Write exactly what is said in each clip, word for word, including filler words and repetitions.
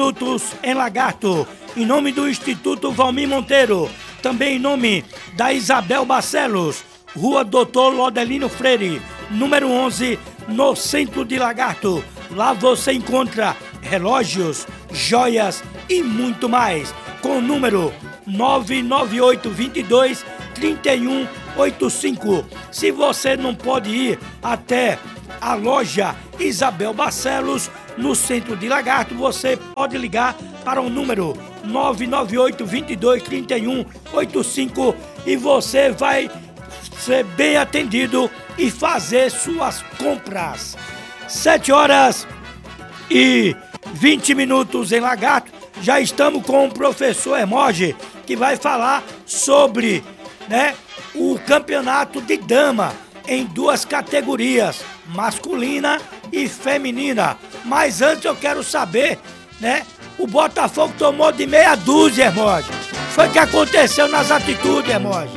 minutos em Lagarto. Em nome do Instituto Valmir Monteiro. Também em nome da Isabel Barcelos. Rua Doutor Lodelino Freire, número onze, no centro de Lagarto. Lá você encontra relógios, joias e muito mais. Com o número nove nove oito dois dois, três um oito cinco. Se você não pode ir até a loja Isabel Barcelos, no centro de Lagarto, você pode ligar para o número nove nove oito dois dois, três um oito cinco e você vai ser bem atendido e fazer suas compras. Sete horas e vinte minutos em Lagarto. Já estamos com o professor Hermógenes, que vai falar sobre, né, o campeonato de dama em duas categorias, masculina e feminina. Mas antes eu quero saber, né, o Botafogo tomou de meia dúzia, Hermógenes. Foi o que aconteceu nas atitudes, Hermógenes.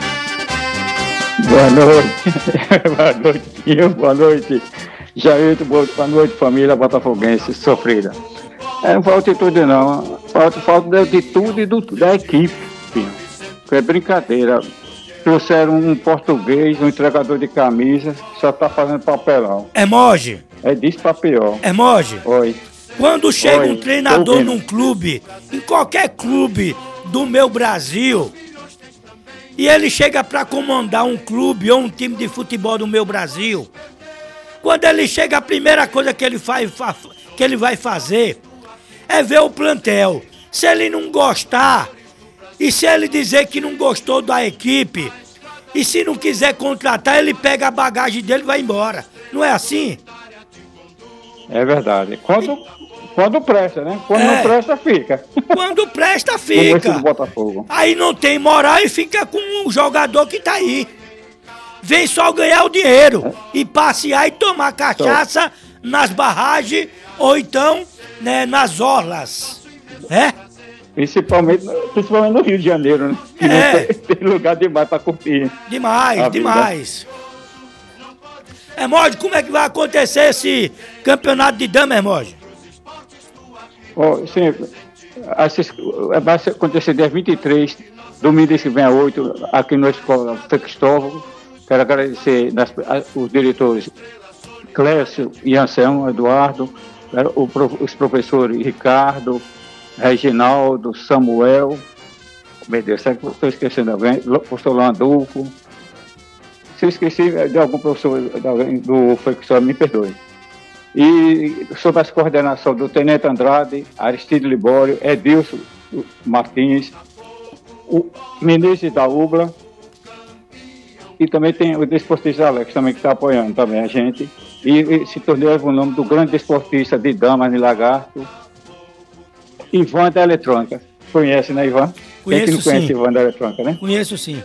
Boa noite, boa noite, tio, boa noite, Jair, boa noite, família botafoguense sofrida. É, não foi altitude não, falta, falta de altitude do, da equipe, filho. Foi brincadeira. Trouxeram um português, um entregador de camisa, que só tá fazendo papelão. Hermógenes. É disso pra pior. Hermógenes. Oi. Quando chega Oi. um treinador num clube, em qualquer clube do meu Brasil, e ele chega para comandar um clube ou um time de futebol do meu Brasil, quando ele chega, a primeira coisa que ele, faz, que ele vai fazer é ver o plantel. Se ele não gostar, e se ele dizer que não gostou da equipe, e se não quiser contratar, ele pega a bagagem dele e vai embora. Não é assim? É verdade. Quando, quando presta, né? Quando é. não presta, fica. Quando presta, fica. Como esse do Botafogo. Aí não tem moral e fica com um jogador que tá aí. Vem só ganhar o dinheiro é. e passear e tomar cachaça então. nas barragens ou então, né, nas orlas. É? Principalmente, principalmente no Rio de Janeiro, né? Que é. não tem, tem lugar demais pra curtir. Demais, demais. Hermógenes, como é que vai acontecer esse campeonato de dama, Hermógenes? Oh, sim, vai acontecer dia vinte e três, domingo desse vem a oito, aqui na escola Frei Cristóvão. Quero agradecer nas, os diretores Clécio e Anselmo, Eduardo, o, os professores Ricardo, Reginaldo, Samuel, meu Deus, será que estou esquecendo alguém? O professor Landuco. Se eu esqueci de algum professor do Frei Cristóvão, me perdoe. E sob a coordenação do Tenente Andrade, Aristide Libório, Edilson Martins, o Menezes da Ubla, e também tem o desportista Alex também que está apoiando também a gente. E esse torneio leva o nome do grande desportista de damas de Lagarto, Ivan da Eletrônica. Conhece, né, Ivan? Conheço, quem que não conhece sim. Ivan da Eletrônica, né? Conheço, sim.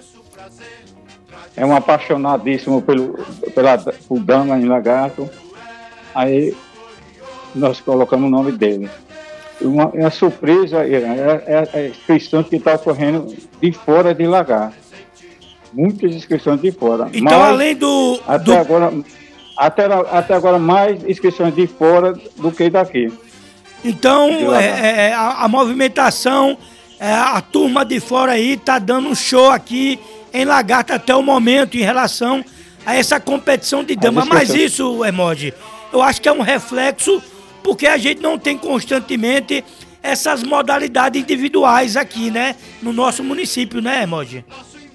É um apaixonadíssimo pelo, pela, por dama em Lagarto. Aí nós colocamos o nome dele. Uma, uma surpresa é, é, é a inscrição que está ocorrendo de fora de Lagarto. Muitas inscrições de fora. Então, mas, além do... Até, do... Agora, até, até agora, mais inscrições de fora do que daqui. Então, é, é, a, a movimentação, é, a turma de fora aí tá dando um show aqui em Lagarto até o momento em relação a essa competição de dama. Mas isso, Hermógenes, eu acho que é um reflexo porque a gente não tem constantemente essas modalidades individuais aqui, né? No nosso município, né, Hermógenes?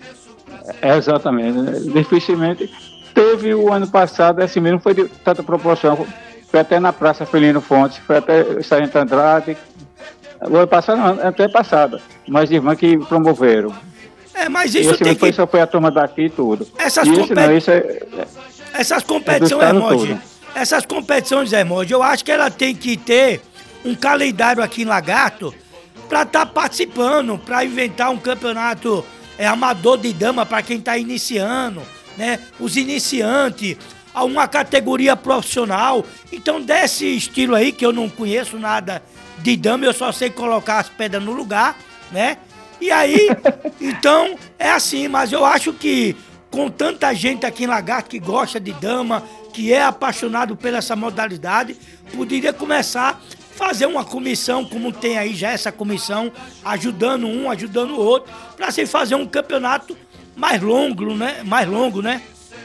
É, exatamente. Dificilmente. Teve o ano passado, esse mesmo foi de tanta proporção. Foi até na Praça Felino Fontes, foi até Sargento Andrade. O ano passado, não, até passado. Mas irmãs que promoveram. É, mas isso esse tem foi, que... só foi a turma daqui e tudo. Essas, e compet... esse, não, isso é, Essas é competições, Hermógenes, essas competições, Hermógenes, eu acho que ela tem que ter um calendário aqui em Lagarto para estar tá participando, para inventar um campeonato é, amador de dama para quem está iniciando, né? Os iniciantes, a uma categoria profissional. Então, desse estilo aí, que eu não conheço nada de dama, eu só sei colocar as pedras no lugar, né? E aí, então, é assim, mas eu acho que com tanta gente aqui em Lagarto que gosta de dama, que é apaixonado pela essa modalidade, poderia começar a fazer uma comissão, como tem aí já essa comissão, ajudando um, ajudando o outro, para se fazer um campeonato mais longo, né? Mais longo, né?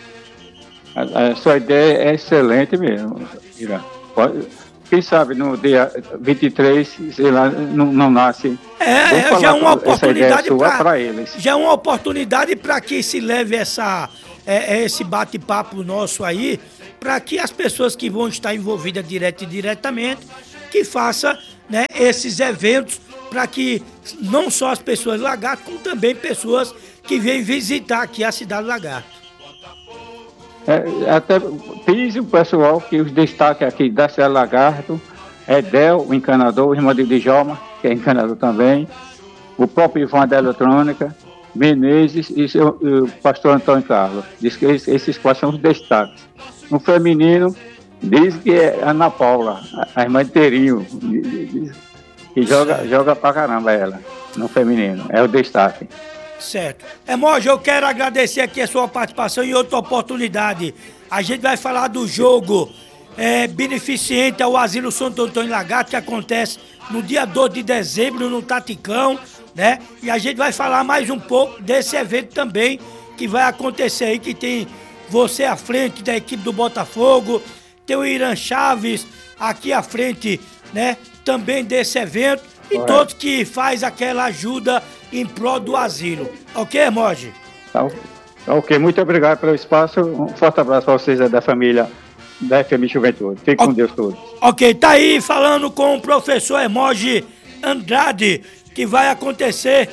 A, a sua ideia é excelente mesmo, Irã. Pode, quem sabe no dia vinte e três, sei lá, não, não nasce. É, é já é uma oportunidade para eles. Já é uma oportunidade para que se leve essa, é, esse bate-papo nosso aí, para que as pessoas que vão estar envolvidas direto e diretamente, que faça, né, esses eventos, para que não só as pessoas de Lagarto, como também pessoas que vêm visitar aqui a cidade de Lagarto. É, até fiz o pessoal que os destaques aqui da cidade de Lagarto, Edel, o encanador, o irmão de Djalma, que é encanador também, o próprio Ivan da Eletrônica, Menezes e, seu, e o pastor Antônio Carlos. Diz que esses, esses quatro são os destaques. No feminino, diz que é Ana Paula, a irmã de Terinho, que joga, joga pra caramba ela, no feminino, é o destaque. Certo. Emoji, eu quero agradecer aqui a sua participação e outra oportunidade. A gente vai falar do jogo é, beneficente ao Asilo Santo Antônio Lagarto, que acontece no dia dois de dezembro, no Taticão, né? E a gente vai falar mais um pouco desse evento também, que vai acontecer aí, que tem você à frente da equipe do Botafogo, tem o Irã Chaves aqui à frente, né? Também desse evento. E Correto. todos que faz aquela ajuda em prol do asilo. Ok, Emoji? Tá, ok, muito obrigado pelo espaço. Um forte abraço para vocês da família da F M Juventude. Fique com Deus todos. Ok, tá aí falando com o professor Emoji Andrade, que vai acontecer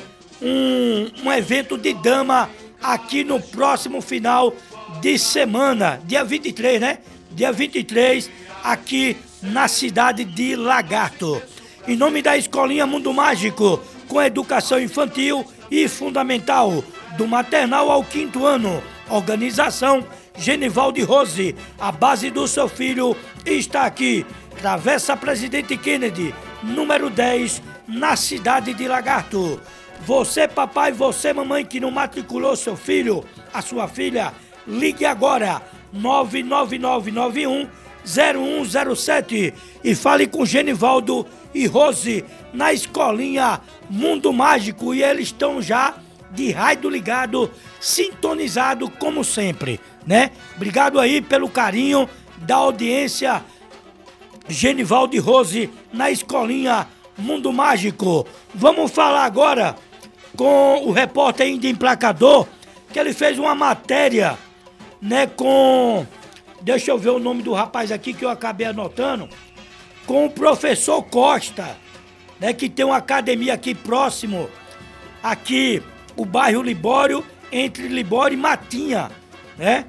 um, um evento de dama aqui no próximo final de semana, dia vinte e três, né? Dia vinte e três, aqui na cidade de Lagarto. Em nome da Escolinha Mundo Mágico, com educação infantil e fundamental, do maternal ao quinto ano. Organização Genival de Rose, a base do seu filho está aqui. Travessa Presidente Kennedy, número dez, na cidade de Lagarto. Você, papai, você, mamãe, que não matriculou seu filho, a sua filha, ligue agora, nove nove nove nove um zero um zero sete e fale com Genivaldo e Rose na Escolinha Mundo Mágico, e eles estão já de rádio ligado, sintonizado como sempre, né? Obrigado aí pelo carinho da audiência, Genivaldo e Rose na Escolinha Mundo Mágico. Vamos falar agora com o repórter ainda emplacador, que ele fez uma matéria, né, com... Deixa eu ver o nome do rapaz aqui que eu acabei anotando. Com o professor Costa, né, que tem uma academia aqui próximo, aqui, o bairro Libório, entre Libório e Matinha, né?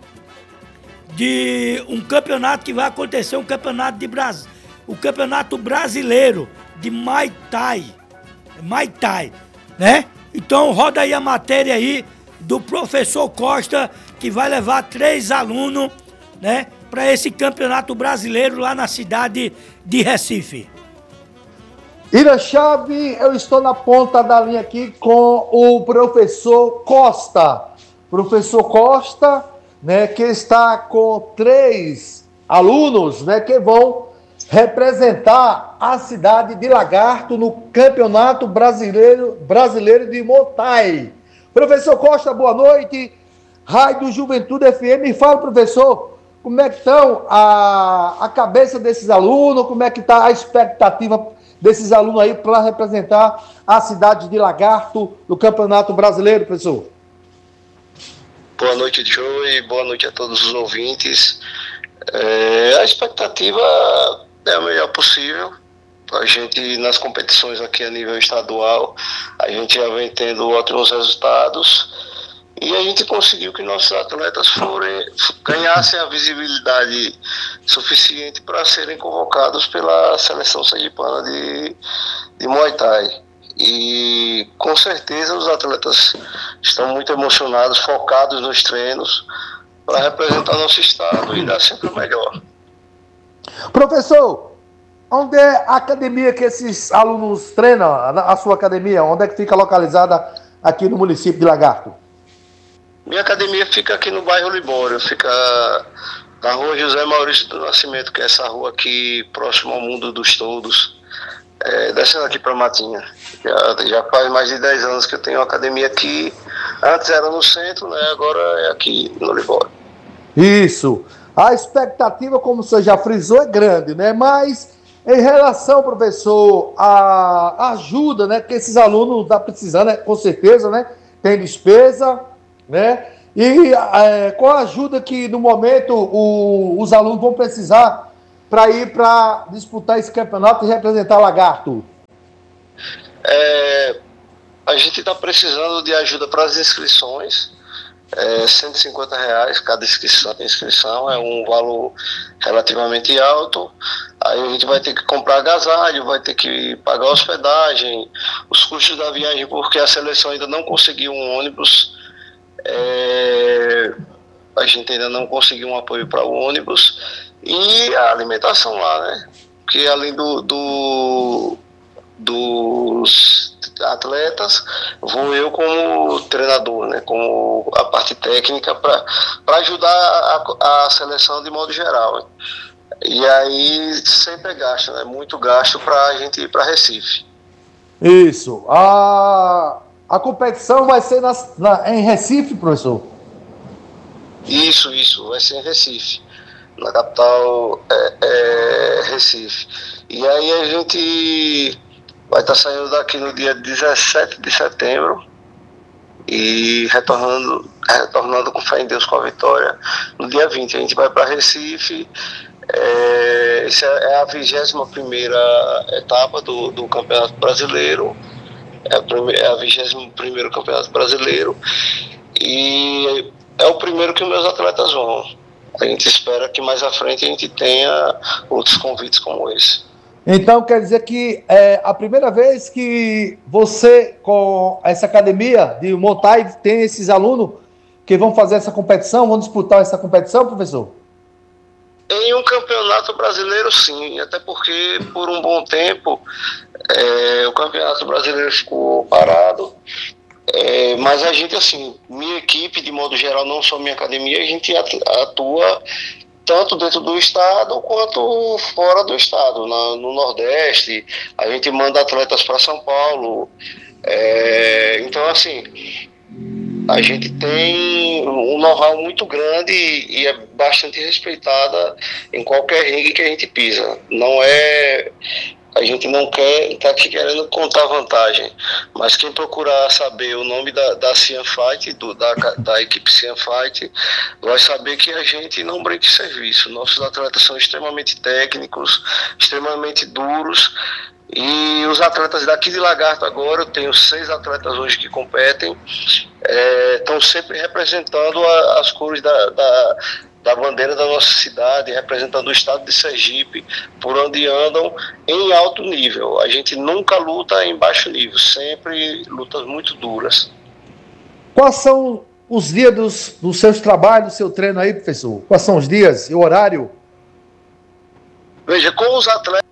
De um campeonato que vai acontecer, um campeonato de Brasil, o campeonato brasileiro de Muay Thai, Muay Thai, né? Então roda aí a matéria aí do professor Costa, que vai levar três alunos, né, para esse campeonato brasileiro lá na cidade de Recife. Irã Chaves, eu estou na ponta da linha aqui com o professor Costa. Professor Costa, né, que está com três alunos, né, que vão representar a cidade de Lagarto no Campeonato Brasileiro, Brasileiro de Muay Thai. Professor Costa, boa noite. Rádio Juventude F M. Fala, professor, como é que estão a, a cabeça desses alunos, como é que está a expectativa desses alunos aí para representar a cidade de Lagarto no Campeonato Brasileiro, professor? Boa noite, Joey, boa noite a todos os ouvintes. É, a expectativa é a melhor possível. A gente, nas competições aqui a nível estadual, a gente já vem tendo ótimos resultados. E a gente conseguiu que nossos atletas forem, ganhassem a visibilidade suficiente para serem convocados pela seleção sergipana de, de Muay Thai. E com certeza os atletas estão muito emocionados, focados nos treinos, para representar nosso estado e dar sempre o melhor. Professor, onde é a academia que esses alunos treinam, a sua academia? Onde é que fica localizada aqui no município de Lagarto? Minha academia fica aqui no bairro Libório, fica Na rua José Maurício do Nascimento, que é essa rua aqui próximo ao Mundo dos Todos, é, descendo aqui para Matinha. Já, já faz mais de dez anos que eu tenho academia aqui. Antes era no centro, né? Agora é aqui no Libório. Isso. A expectativa, como você já frisou, é grande, né? Mas em relação, professor, à ajuda, né, que esses alunos estão precisando, né, com certeza, né? Tem despesa, né? E é, qual a ajuda que, no momento, o, os alunos vão precisar para ir para disputar esse campeonato e representar Lagarto? É, a gente está precisando de ajuda para as inscrições. É cento e cinquenta reais cada inscrição, inscrição, é um valor relativamente alto. Aí a gente vai ter que comprar agasalho, vai ter que pagar hospedagem, os custos da viagem, porque a seleção ainda não conseguiu um ônibus, é, a gente ainda não conseguiu um apoio para o ônibus, e a alimentação lá, né? Porque além do, do dos atletas, vou eu como treinador, né, como a parte técnica para ajudar a, a seleção de modo geral. Né? E aí sempre é gasto, né, muito gasto para a gente ir para Recife. Isso. A, a competição vai ser nas, na, em Recife, professor? Isso, isso, vai ser em Recife, na capital é, é, Recife. E aí a gente vai estar saindo daqui no dia dezessete de setembro e retornando, retornando com fé em Deus com a vitória no dia vinte. A gente vai para Recife. É, essa é a vigésima primeira etapa do, do Campeonato Brasileiro. É a, prime, é a vigésimo primeiro Campeonato Brasileiro. E é o primeiro que os meus atletas vão. A gente espera que mais à frente a gente tenha outros convites como esse. Então, quer dizer que é a primeira vez que você, com essa academia de Montai, tem esses alunos que vão fazer essa competição, vão disputar essa competição, professor? Em um campeonato brasileiro, sim. Até porque, por um bom tempo, é, o campeonato brasileiro ficou parado. É, mas a gente, assim, minha equipe, de modo geral, não só minha academia, a gente atua tanto dentro do estado quanto fora do estado. Na, no Nordeste, a gente manda atletas para São Paulo. É, então, assim, a gente tem um know-how muito grande e, e é bastante respeitada em qualquer ringue que a gente pisa. Não é... A gente não quer estar tá aqui querendo contar vantagem, mas quem procurar saber o nome da, da Cian Fight, do, da, da equipe Cian Fight, vai saber que a gente não brinca em serviço. Nossos atletas são extremamente técnicos, extremamente duros, e os atletas daqui de Lagarto agora, eu tenho seis atletas hoje que competem, estão é, sempre representando a, as cores da... da da bandeira da nossa cidade, representando o estado de Sergipe, por onde andam em alto nível. A gente nunca luta em baixo nível, sempre lutas muito duras. Quais são os dias dos, dos seus trabalhos, do seu treino aí, professor? Quais são os dias e o horário? Veja, com os atletas...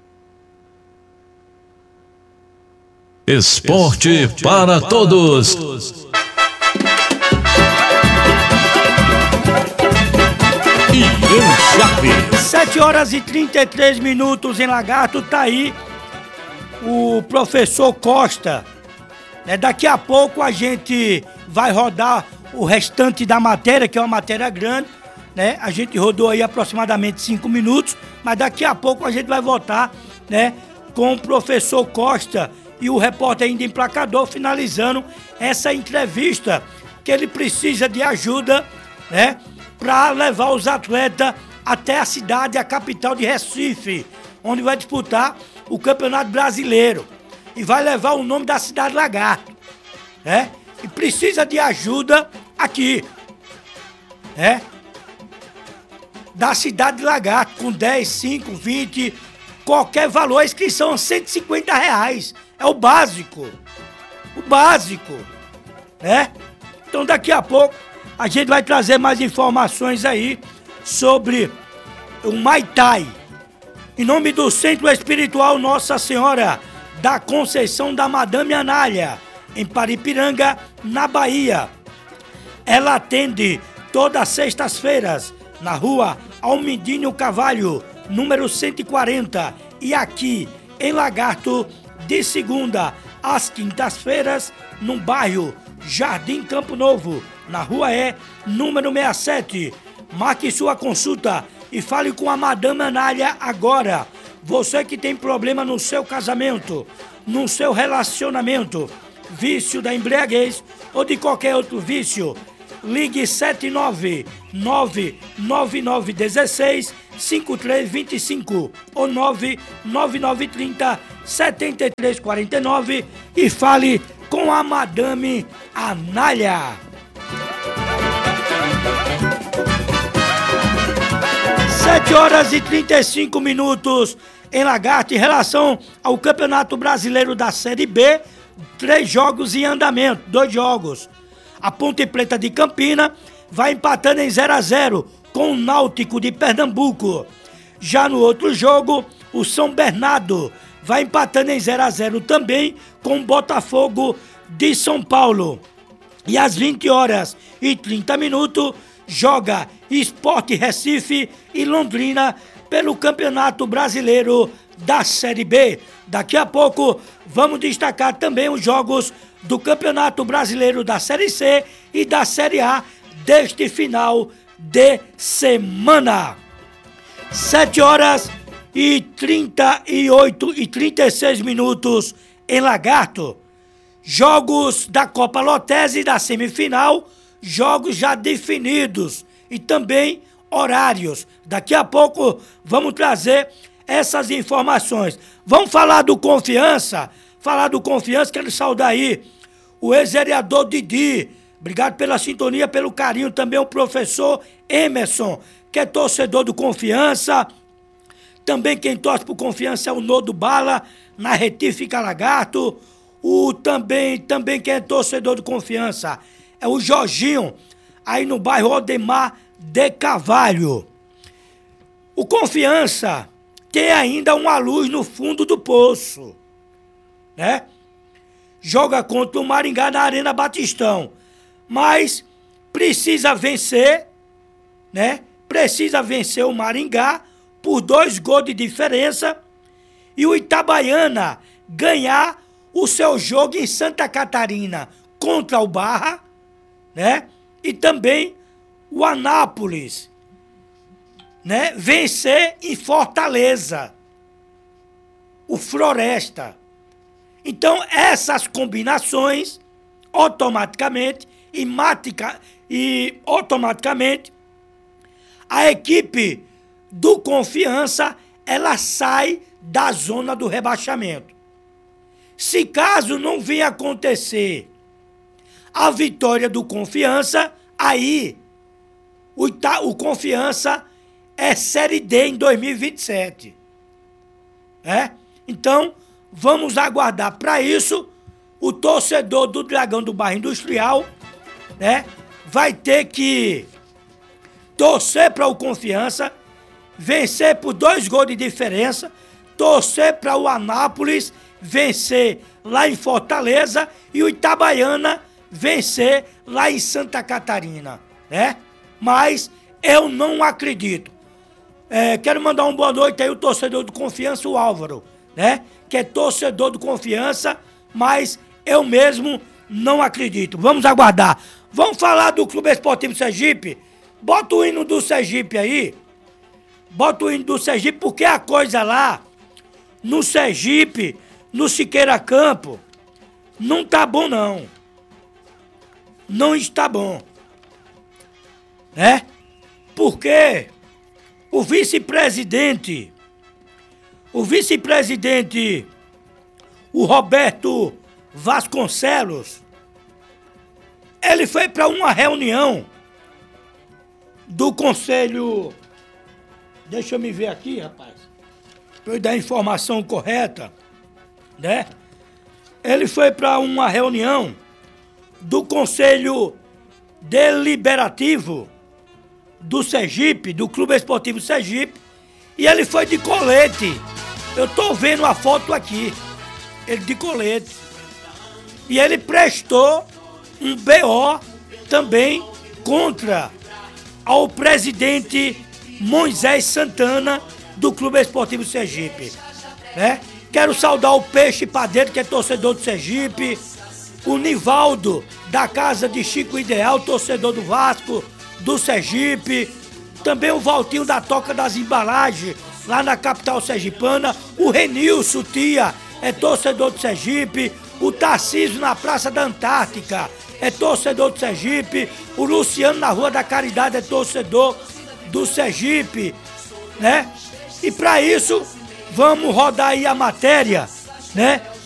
Esporte, Esporte para, para todos. todos. sete horas e trinta e três minutos em Lagarto, tá aí o professor Costa. É, daqui a pouco a gente vai rodar o restante da matéria, que é uma matéria grande, né? A gente rodou aí aproximadamente cinco minutos, mas daqui a pouco a gente vai voltar, né, com o professor Costa e o repórter ainda emplacador, finalizando essa entrevista, que ele precisa de ajuda, né, para levar os atletas até a cidade, a capital de Recife, onde vai disputar o Campeonato Brasileiro. E vai levar o nome da cidade Lagarto, né? E precisa de ajuda aqui, né? Da cidade de Lagarto, com dez, cinco, vinte, qualquer valor. A inscrição é cento e cinquenta reais. É o básico. O básico, né? Então daqui a pouco a gente vai trazer mais informações aí sobre o Muay Thai. Em nome do Centro Espiritual Nossa Senhora da Conceição da Madame Anália, em Paripiranga, na Bahia. Ela atende todas as sextas-feiras, na rua Almidinho Carvalho, número cento e quarenta. E aqui em Lagarto, de segunda às quintas-feiras, no bairro Jardim Campo Novo, na rua E, número sessenta e sete. Marque sua consulta e fale com a Madame Anália agora. Você que tem problema no seu casamento, no seu relacionamento, vício da embriaguez ou de qualquer outro vício, ligue sete nove nove nove nove um seis cinco três dois cinco ou nove nove nove três zero sete três quatro nove e fale com a Madame Anália. sete horas e trinta e cinco minutos em Lagarto. Em relação ao Campeonato Brasileiro da Série B, três jogos em andamento, dois jogos. A Ponte Preta de Campina vai empatando em zero a zero com o Náutico de Pernambuco. Já no outro jogo, o São Bernardo vai empatando em zero a zero também com o Botafogo de São Paulo. E às vinte horas e trinta minutos, joga Sport Recife e Londrina pelo Campeonato Brasileiro da Série B. Daqui a pouco vamos destacar também os jogos do Campeonato Brasileiro da Série C e da Série A deste final de semana. sete horas e trinta e oito e trinta e seis minutos em Lagarto. Jogos da Copa Lotese da semifinal, jogos já definidos e também horários. Daqui a pouco vamos trazer essas informações. Vamos falar do Confiança, falar do Confiança, quero saudar aí o ex-vereador Didi, obrigado pela sintonia, pelo carinho, também o professor Emerson, que é torcedor do Confiança, também quem torce por Confiança é o Nodo Bala, na Retífica Lagarto, o também, também quem é torcedor do Confiança é o Jorginho, aí no bairro Odemar de Carvalho. O Confiança tem ainda uma luz no fundo do poço, né? Joga contra o Maringá na Arena Batistão, mas precisa vencer, né? Precisa vencer o Maringá por dois gols de diferença e o Itabaiana ganhar o seu jogo em Santa Catarina contra o Barra, né? E também o Anápolis, né? Vencer em Fortaleza o Floresta. Então essas combinações automaticamente e, matica, e automaticamente a equipe do Confiança ela sai da zona do rebaixamento. Se caso não venha acontecer a vitória do Confiança, aí o, Ita, o Confiança é Série D em dois mil e vinte e sete. É? Então, vamos aguardar. Para isso, o torcedor do Dragão do Bairro Industrial, né, vai ter que torcer para o Confiança, vencer por dois gols de diferença, torcer para o Anápolis vencer lá em Fortaleza e o Itabaiana vencer lá em Santa Catarina, né? Mas eu não acredito. É, quero mandar uma boa noite aí o torcedor do Confiança, o Álvaro, né? Que é torcedor do Confiança, mas eu mesmo não acredito. Vamos aguardar. Vamos falar do Clube Esportivo Sergipe? Bota o hino do Sergipe aí. Bota o hino do Sergipe, porque a coisa lá, no Sergipe, no Siqueira Campo, não tá bom não. Não está bom. Né? Porque o vice-presidente, o vice-presidente, o Roberto Vasconcelos, ele foi para uma reunião do Conselho. Deixa eu me ver aqui, rapaz, para eu dar a informação correta, né? Ele foi para uma reunião do Conselho Deliberativo do Sergipe, do Clube Esportivo Sergipe, e ele foi de colete. Eu tô vendo a foto aqui, ele de colete. E ele prestou um B O também contra ao presidente Moisés Santana, do Clube Esportivo Sergipe, né? Quero saudar o Peixe Padeiro, que é torcedor do Sergipe, o Nivaldo, da casa de Chico Ideal, torcedor do Vasco, do Sergipe, também o Valtinho da Toca das Embalagens, lá na capital sergipana, o Renilson Tia, é torcedor do Sergipe, o Tarcísio na Praça da Antártica, é torcedor do Sergipe, o Luciano na Rua da Caridade é torcedor do Sergipe, né? E para isso, vamos rodar aí a matéria, né?